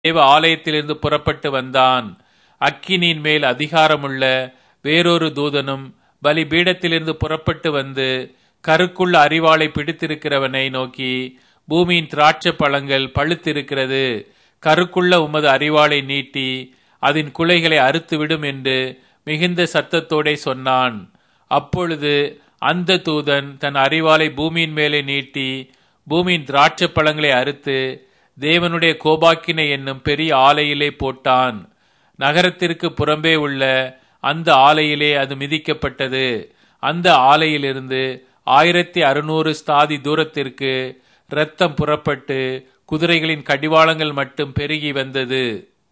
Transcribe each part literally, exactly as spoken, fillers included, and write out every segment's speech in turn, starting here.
தேவ ஆலயத்திலிருந்து புறப்பட்டு வந்தான். அக்கினியின் மேல் அதிகாரமுள்ள வேறொரு தூதனும் பலிபீடத்திலிருந்து புறப்பட்டு வந்து கருக்குள்ள அரிவாளை பிடித்திருக்கிறவனை நோக்கி, பூமியின் திராட்சை பழங்கள் பழுத்திருக்கிறது, கருக்குள்ள உமது அரிவாளை நீட்டி அதன் குலைகளை அறுத்துவிடும் என்று மிகுந்த சத்தத்தோடே சொன்னான். அப்பொழுது அந்த தூதன் தன் அரிவாளை பூமியின் மேலே நீட்டி பூமியின் திராட்சை பழங்களை அறுத்து தேவனுடைய கோபாக்கினை என்னும் பெரிய ஆலையிலே போட்டான். நகரத்திற்கு புறம்பே உள்ள அந்த ஆலையிலே அது மிதிக்கப்பட்டது. அந்த ஆலையிலிருந்து ஆயிரத்தி அறுநூறு ஸ்தாதி தூரத்திற்கு இரத்தம் புறப்பட்டு குதிரைகளின் கடிவாளங்கள் மட்டும் பெருகி வந்தது.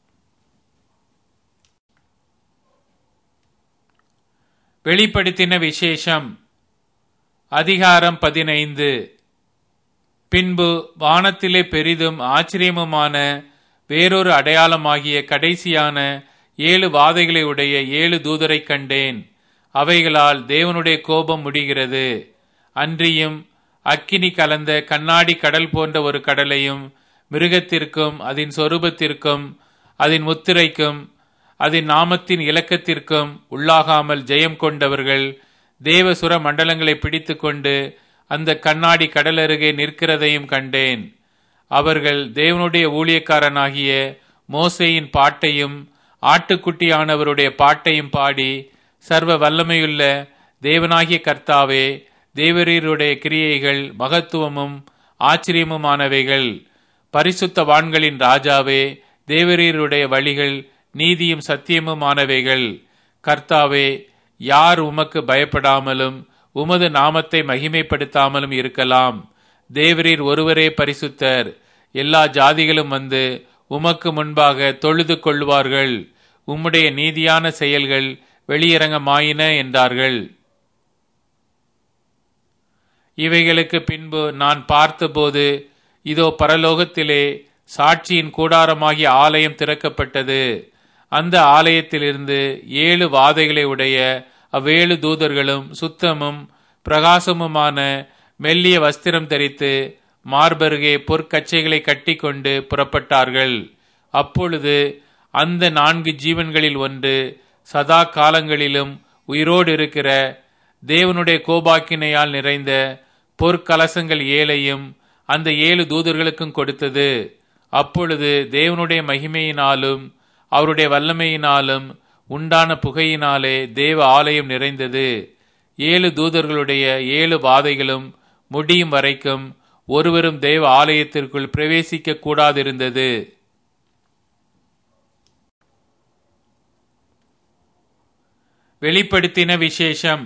வெளிப்படுத்தின விசேஷம். அதிகாரம் பதினைந்து. பின்பு வானத்திலே பெரிதும் ஆச்சரியமுமான வேறொரு அடையாளமாகிய கடைசியான ஏழு வாதைகளை உடைய ஏழு தூதரை கண்டேன். அவைகளால் தேவனுடைய கோபம் முடிகிறது. அன்றியும் அக்கினி கலந்த கண்ணாடி கடல் போன்ற ஒரு கடலையும் மிருகத்திற்கும் அதன் சொரூபத்திற்கும் அதன் முத்திரைக்கும் அதன் நாமத்தின் இலக்கத்திற்கும் உள்ளாகாமல் ஜெயம் கொண்டவர்கள் தேவசுர மண்டலங்களை பிடித்து கொண்டு அந்த கண்ணாடி கடல் அருகே நிற்கிறதையும் கண்டேன். அவர்கள் தேவனுடைய ஊழியக்காரனாகிய மோசேயின் பாட்டையும் ஆட்டுக்குட்டியானவருடைய பாட்டையும் பாடி, சர்வ வல்லமையுள்ள தேவனாகிய கர்த்தாவே, தேவரீருடைய கிரியைகள் மகத்துவமும் ஆச்சரியமுமானவைகள். பரிசுத்தவான்களின் ராஜாவே, தேவரீருடைய வழிகள் நீதியும் சத்தியமுமானவைகள். கர்த்தாவே, யார் உமக்கு பயப்படாமலும் உமது நாமத்தை மகிமைப்படுத்தாமலும் இருக்கலாம்? தேவரீர் ஒருவரே பரிசுத்தர். எல்லா ஜாதிகளும் வந்து உமக்கு முன்பாக தொழுது கொள்வார்கள். உம்முடைய நீதியான செயல்கள் வெளியரங்கமாயின என்றார்கள். இவைகளுக்கு பின்பு நான் பார்த்தபோது, இதோ பரலோகத்திலே சாட்சியின் கூடாரமாகிய ஆலயம் திறக்கப்பட்டது. அந்த ஆலயத்திலிருந்து ஏழு வாதைகளை உடைய அவ்வேழு தூதர்களும் சுத்தமும் பிரகாசமுமான மெல்லிய வஸ்திரம் தரித்து மார்பருகே பொற்கச்சைகளை கட்டி கொண்டு புறப்பட்டார்கள். அப்பொழுது அந்த நான்கு ஜீவன்களில் ஒன்று சதா காலங்களிலும் உயிரோடு இருக்கிற தேவனுடைய கோபாக்கினையால் நிறைந்த பொற்கலசங்கள் ஏழையும் அந்த ஏழு தூதர்களுக்கும் கொடுத்தது. அப்பொழுது தேவனுடைய மகிமையினாலும் அவருடைய வல்லமையினாலும் உண்டான புகையினாலே தேவ ஆலயம் நிறைந்தது. ஏழு தூதர்களுடைய ஏழு வாதைகளும் முடியும் வரைக்கும் ஒருவரும் தேவ ஆலயத்திற்குள் பிரவேசிக்க கூடாதிருந்தது. வெளிப்படுத்தின விசேஷம்.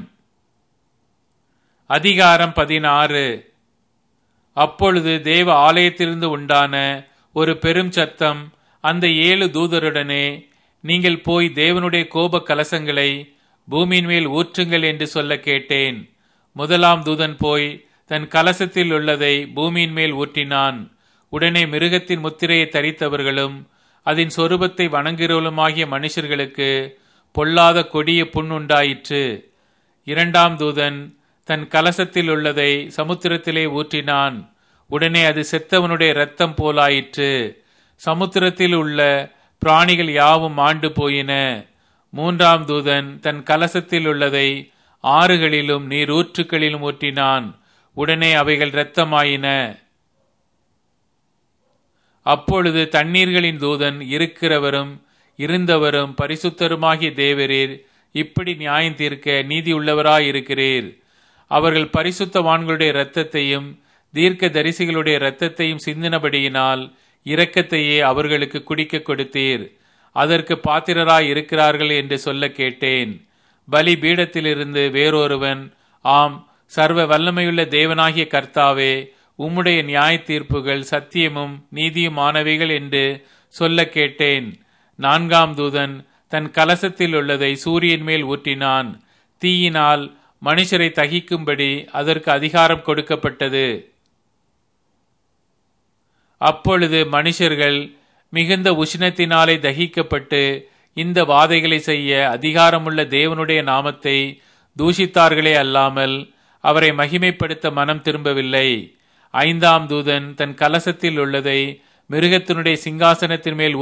அதிகாரம் பதினாறு. அப்பொழுது தேவ ஆலயத்திலிருந்து உண்டான ஒரு பெரும் சத்தம் அந்த ஏழு தூதருடனே, நீங்கள் போய் தேவனுடைய கோப கலசங்களை பூமியின் மேல் ஊற்றுங்கள் என்று சொல்ல கேட்டேன். முதலாம் தூதன் போய் தன் கலசத்தில் உள்ளதை பூமியின் மேல் ஊற்றினான். உடனே மிருகத்தின் முத்திரையை தரித்தவர்களும் அதன் சொரூபத்தை வணங்குகிறவர்களுமாகிய மனுஷர்களுக்கு பொல்லாத கொடிய புண் உண்டாயிற்று. இரண்டாம் தூதன் தன் கலசத்தில் உள்ளதை சமுத்திரத்திலே ஊற்றினான். உடனே அது செத்தவனுடைய இரத்தம் போலாயிற்று. சமுத்திரத்தில் உள்ள பிராணிகள் யாவும் மாண்டு போயின. மூன்றாம் தூதன் தன் கலசத்தில் உள்ளதை ஆறுகளிலும் நீர் ஊற்றுக்களிலும் ஊற்றினான். உடனே அவைகள் இரத்தமாயின. அப்பொழுது தண்ணீர்களின் தூதன், இருக்கிறவரும் இருந்தவரும் பரிசுத்தருமாகிய தேவரீர், இப்படி நியாயம் தீர்க்க நீதி உள்ளவராயிருக்கிறீர். அவர்கள் பரிசுத்தவான்களுடைய இரத்தத்தையும் தீர்க்க தரிசிகளுடைய இரத்தத்தையும் சிந்தினபடியினால் இரக்கத்தையே அவர்களுக்கு குடிக்க கொடுத்தீர். அதற்கு பாத்திரராய் இருக்கிறார்கள் என்று சொல்ல கேட்டேன். பலி பீடத்திலிருந்து வேறொருவன், ஆம், சர்வ வல்லமையுள்ள தேவனாகிய கர்த்தாவே, உம்முடைய நியாய தீர்ப்புகள் சத்தியமும் நீதியுமானவைகள் என்று சொல்ல கேட்டேன். நான்காம் தூதன் தன் கலசத்தில் உள்ளதை சூரியன் மேல் ஊற்றினான். தீயினால் மனுஷரை தகிக்கும்படி அதற்கு அதிகாரம் கொடுக்கப்பட்டது. அப்பொழுது மனுஷர்கள் மிகுந்த உஷ்ணத்தினாலே தகிக்கப்பட்டு இந்த வாதைகளை செய்ய அதிகாரமுள்ள தேவனுடைய நாமத்தை தூஷித்தார்களே அல்லாமல் அவரை மகிமைப்படுத்த மனம் திரும்பவில்லை. ஐந்தாம் தூதன் தன் கலசத்தில் உள்ளதை மிருகத்தினுடைய சிங்காசனத்தின் மேல்